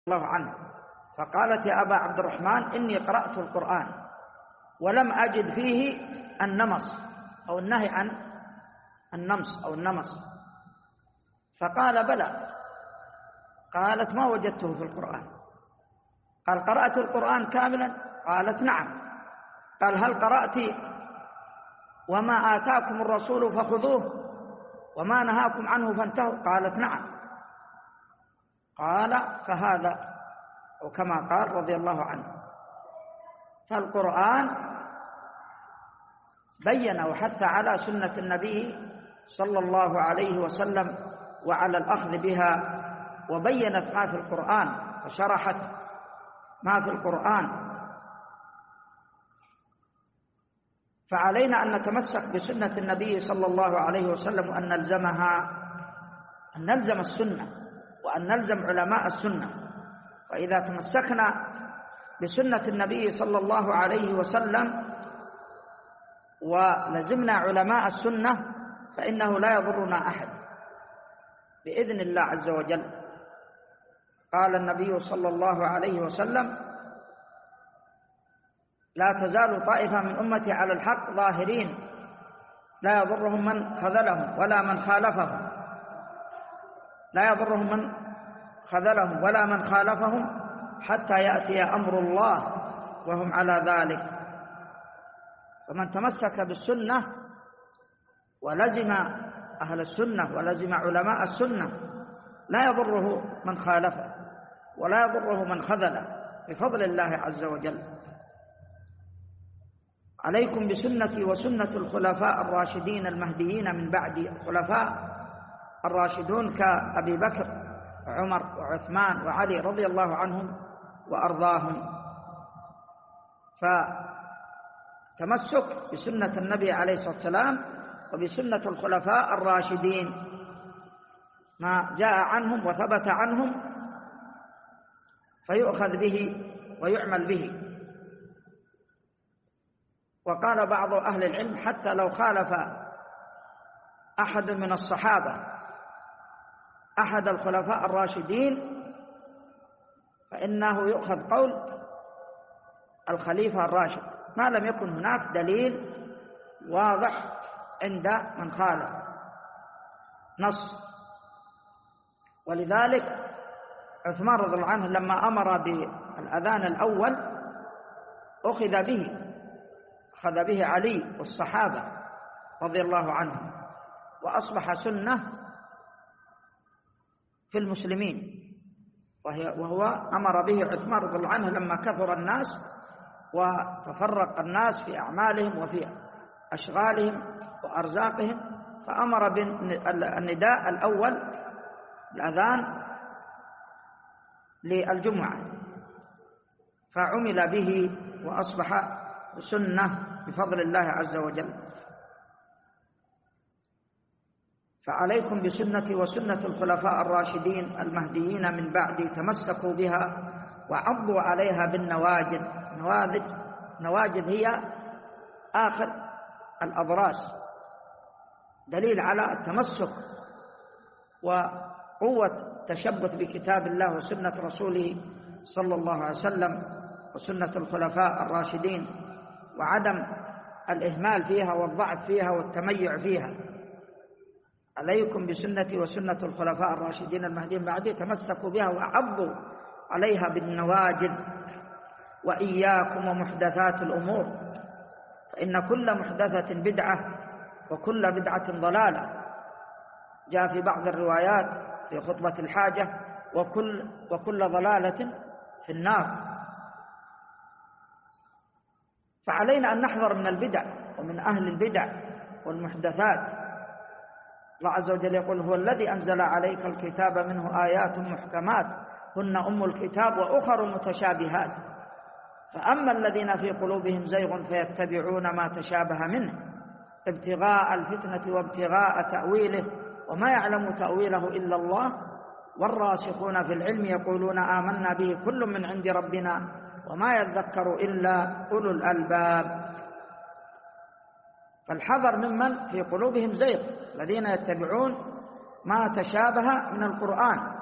الله عنه، فقالت يا أبا عبد الرحمن إني قرأت القرآن ولم أجد فيه النمص أو النهي عن النمص أو النمص. فقال بلى. قالت ما وجدته في القرآن. قال قرأت القرآن كاملا؟ قالت نعم. قال هل قرأت وما آتاكم الرسول فخذوه وما نهاكم عنه فانتهوا؟ قالت نعم. قال فهذا، وكما قال رضي الله عنه. فالقرآن بين وحث على سنة النبي صلى الله عليه وسلم وعلى الأخذ بها، وبينت ما في القرآن وشرحت ما في القرآن. فعلينا أن نتمسك بسنة النبي صلى الله عليه وسلم وأن نلزمها، أن نلزم السنة وأن نلزم علماء السنة. وإذا تمسكنا بسنة النبي صلى الله عليه وسلم ولزمنا علماء السنة فإنه لا يضرنا أحد بإذن الله عز وجل. قال النبي صلى الله عليه وسلم لا تزال طائفة من أمتي على الحق ظاهرين لا يضرهم من خذلهم ولا من خالفهم، لا يضرهم من خذلهم ولا من خالفهم حتى يأتي أمر الله وهم على ذلك. فمن تمسك بالسنة ولزم أهل السنة ولزم علماء السنة لا يضره من خالفه ولا يضره من خذله بفضل الله عز وجل. عليكم بسنتي وسنة الخلفاء الراشدين المهديين من بعدي. الخلفاء الراشدون كأبي بكر وعمر وعثمان وعلي رضي الله عنهم وأرضاهم. فتمسك بسنة النبي عليه الصلاة والسلام وبسنة الخلفاء الراشدين ما جاء عنهم وثبت عنهم فيؤخذ به ويعمل به. وقال بعض أهل العلم حتى لو خالف أحد من الصحابة أحد الخلفاء الراشدين فإنه يؤخذ قول الخليفة الراشد ما لم يكن هناك دليل واضح عند من خالف نص. ولذلك عثمان رضي الله عنه لما أمر بالأذان الأول أخذ به علي والصحابة رضي الله عنهم، وأصبح سنة في المسلمين، وهو أمر به عثمان رضي الله عنه لما كثر الناس وتفرق الناس في أعمالهم وفي أشغالهم وأرزاقهم، فأمر بالنداء الأول الأذان للجمعة فعمل به وأصبح سنة بفضل الله عز وجل. فعليكم بسنتي وسنة الخلفاء الراشدين المهديين من بعدي تمسكوا بها وعضوا عليها بالنواجذ. نواجذ هي آخر الأضراس، دليل على التمسك وقوة تشبث بكتاب الله وسنة رسوله صلى الله عليه وسلم وسنة الخلفاء الراشدين، وعدم الإهمال فيها والضعف فيها والتميع فيها. عليكم بسنتي وسنة الخلفاء الراشدين المهديين بعدي تمسكوا بها وعضوا عليها بالنواجذ. وإياكم ومحدثات الأمور فإن كل محدثة بدعة وكل بدعة ضلالة. جاء في بعض الروايات في خطبة الحاجة وكل ضلالة في النار. فعلينا أن نحذر من البدع ومن أهل البدع والمحدثات. الله عز وجل يقول هو الذي أنزل عليك الكتاب منه آيات محكمات هن أم الكتاب وأخر متشابهات فأما الذين في قلوبهم زيغ فيتبعون ما تشابه منه ابتغاء الفتنة وابتغاء تأويله وما يعلم تأويله إلا الله والراسخون في العلم يقولون آمنا به كل من عند ربنا وما يذكر إلا أولو الألباب. فالحذر ممن في قلوبهم زيغ الذين يتبعون ما تشابه من القرآن